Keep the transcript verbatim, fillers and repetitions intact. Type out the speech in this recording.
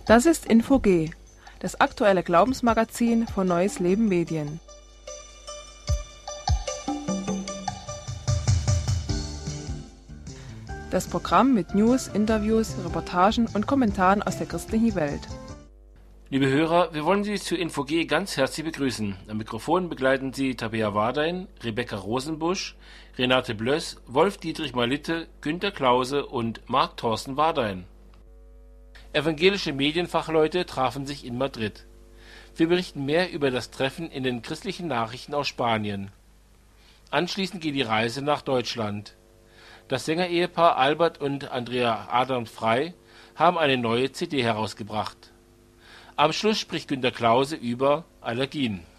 Das ist Info G, das aktuelle Glaubensmagazin von Neues Leben Medien. Das Programm mit News, Interviews, Reportagen und Kommentaren aus der christlichen Welt. Liebe Hörer, wir wollen Sie zu Info G ganz herzlich begrüßen. Am Mikrofon begleiten Sie Tabea Wardein, Rebecca Rosenbusch, Renate Blöss, Wolf-Dietrich Malitte, Günter Klause und Marc-Thorsten Wardein. Evangelische Medienfachleute trafen sich in Madrid. Wir berichten mehr über das Treffen in den christlichen Nachrichten aus Spanien. Anschließend geht die Reise nach Deutschland. Das Sängerehepaar Albert und Andrea Adam Frei haben eine neue C D herausgebracht. Am Schluss spricht Günter Klause über Allergien.